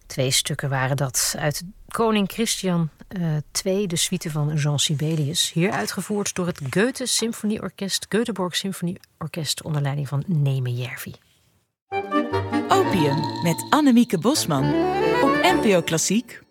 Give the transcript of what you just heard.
2 stukken waren dat uit Koning Christian II, de suite van Jean Sibelius. Hier uitgevoerd door het Göteborg Symfonieorkest onder leiding van Neeme Järvi. Opium met Annemieke Bosman op NPO Klassiek.